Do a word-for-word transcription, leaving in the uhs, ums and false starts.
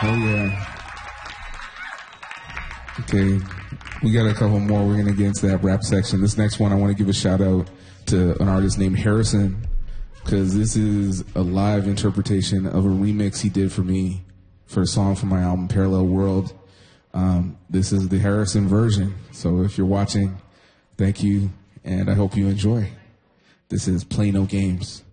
Oh, yeah. Okay, we got a couple more. We're going to get into that rap section. This next one, I want to give a shout out to an artist named Harrison, because this is a live interpretation of a remix he did for me for a song from my album Parallel World. Um, this is the Harrison version. So if you're watching, thank you, and I hope you enjoy. This is Play No Games.